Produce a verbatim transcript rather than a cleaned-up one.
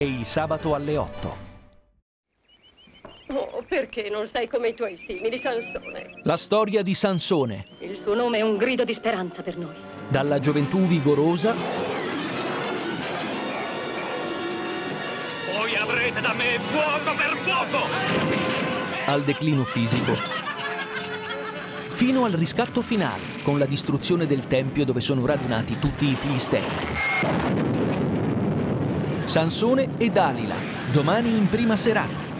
E il sabato alle otto. Oh, perché non sei come i tuoi simili, Sansone? La storia di Sansone. Il suo nome è un grido di speranza per noi. Dalla gioventù vigorosa Voi avrete da me fuoco per fuoco! al declino fisico, fino al riscatto finale, con la distruzione del tempio dove sono radunati tutti i filistei. Sansone e Dalila, domani in prima serata.